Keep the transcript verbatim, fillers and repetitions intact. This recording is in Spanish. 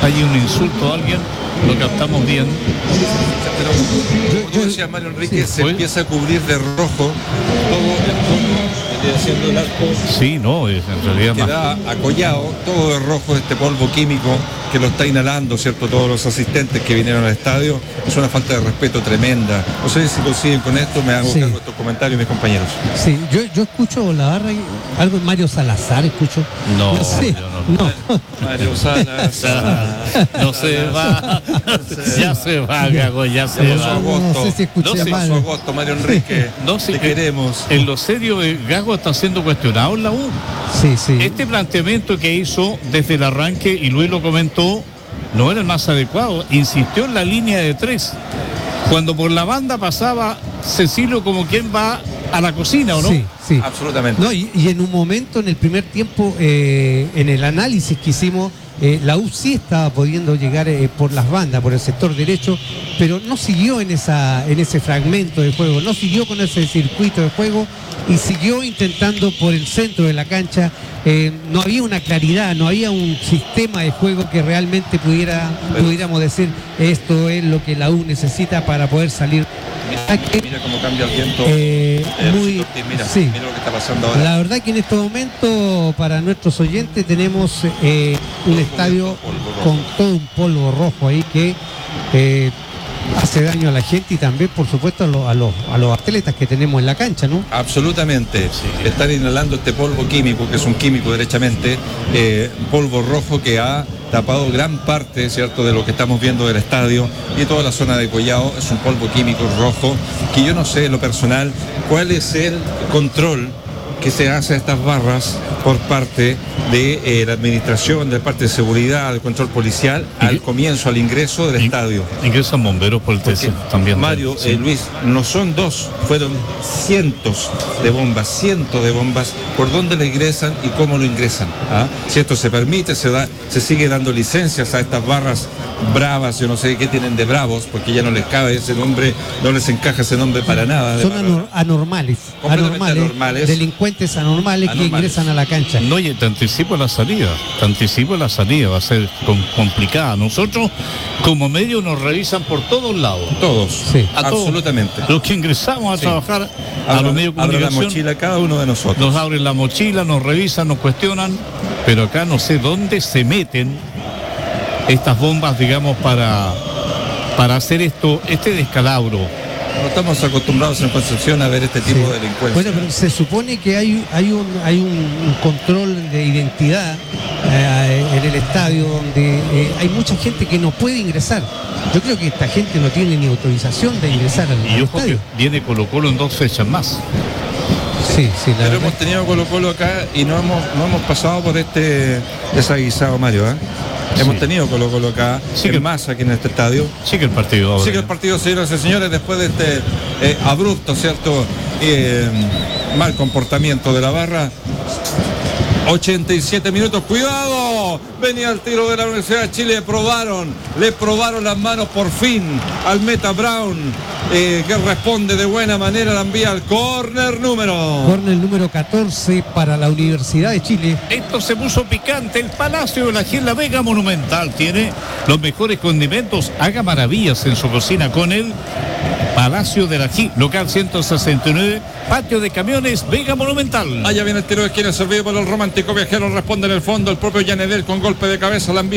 hay un insulto a alguien, lo captamos bien. Pero, como decía Mario Enrique, sí, se ¿fue? empieza a cubrir de rojo todo el fondo, haciendo el arco. Sí, no, es en realidad más. Queda acollado, todo de rojo, este polvo químico que lo está inhalando, ¿cierto? Todos los asistentes que vinieron al estadio. Es una falta de respeto tremenda. No sé si coinciden con esto, me hago Sí. cargo de estos comentarios, mis compañeros. Sí, yo, yo escucho la barra, y algo de Mario Salazar, escucho. No, sé, yo no. no. Mario Salas. No se va, ya se va, Gago, ya se Pasó va. agosto. No sé si escuché No sé, mal. Pasó agosto, Mario Enrique. No, sí, te que- queremos. En lo serio, eh, Gago está siendo cuestionado en la U. Sí, sí. Este planteamiento que hizo desde el arranque, y Luis lo comentó, no era el más adecuado. Insistió en la línea de tres. Cuando por la banda pasaba Cecilio como quien va a la cocina, ¿o no? Sí, sí. Absolutamente. No, y, y en un momento, en el primer tiempo, eh, en el análisis que hicimos, eh, la U sí estaba pudiendo llegar eh, por las bandas, por el sector derecho, pero no siguió en, esa, en ese fragmento de juego, no siguió con ese circuito de juego y siguió intentando por el centro de la cancha. Eh, no había una claridad, no había un sistema de juego que realmente pudiera, pudiéramos decir, esto es lo que la U necesita para poder salir. Mira, mira cómo cambia el viento. Eh, Eh, muy, mira, sí. mira lo que está pasando ahora. La verdad que en este momento para nuestros oyentes tenemos eh, un estadio con todo un polvo rojo ahí que eh, hace daño a la gente y también por supuesto a, lo- a los, a los atletas que tenemos en la cancha, ¿no? Absolutamente. Están inhalando este polvo químico, que es un químico derechamente, eh, polvo rojo que ha tapado gran parte, ¿cierto?, de lo que estamos viendo del estadio y toda la zona de Collao. Es un polvo químico rojo que yo no sé en lo personal cuál es el control que se hace a estas barras por parte de eh, la administración, de parte de seguridad, del control policial, Y- al comienzo, al ingreso del In- estadio. Ingresan bomberos por el Porque, techo también. Mario, Sí. eh, Luis, no son dos, fueron cientos de bombas, cientos de bombas, por dónde le ingresan y cómo lo ingresan. ¿Ah? Si esto se permite, se da, se sigue dando licencias a estas barras bravas, yo no sé qué tienen de bravos, porque ya no les cabe ese nombre, no les encaja ese nombre para nada. de Son barra. anor- anormales, Completamente anormales, anormales. delincuentes anormales, que Anormales. ingresan a la cancha. No, y te anticipo la salida, te anticipo la salida, va a ser com- complicada. Nosotros, como medio, nos revisan por todos lados. Todos, Sí. A todos. absolutamente. Los que ingresamos a Sí. trabajar a Abra- los medios de abra la comunicación, mochila cada uno de nosotros. nos abren la mochila, nos revisan, nos cuestionan, pero acá no sé dónde se meten estas bombas, digamos, para, para hacer esto, este descalabro. No estamos acostumbrados en Concepción a ver este tipo Sí. de delincuencia. Bueno, pero se supone que hay, hay, un, hay un, un control de identidad eh, en el estadio donde eh, hay mucha gente que no puede ingresar. Yo creo que esta gente no tiene ni autorización de ingresar al, al Y ojo que estadio. viene Colo Colo en dos fechas más. Sí, sí, la Pero verdad. hemos tenido Colo Colo acá y no hemos, no hemos pasado por este desaguisado, Mario. ¿eh? Hemos Sí. tenido Colo Colo acá, Sí en que- masa aquí en este estadio. Sigue el partido ahora. Sigue el partido, señoras y señores, después de este eh, abrupto, ¿cierto? Eh, mal comportamiento de la barra. ochenta y siete minutos, cuidado, venía el tiro de la Universidad de Chile, probaron, le probaron las manos por fin al Meta Brown, eh, que responde de buena manera, la envía al córner número. Corner número catorce para la Universidad de Chile. Esto se puso picante. El Palacio de la Gil, la Vega Monumental, tiene los mejores condimentos. Haga maravillas en su cocina con el Palacio de la Gil, local ciento sesenta y nueve, patio de camiones, Vega Monumental. Allá viene el tiro de esquina servido por el romántico viajero, responde en el fondo el propio Yanedel con golpe de cabeza, la envía